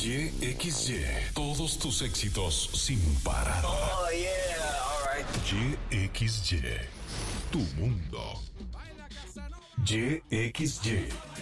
YXY. Todos tus éxitos sin parar. Oh, yeah. All right. YXY. Tu mundo. YXY.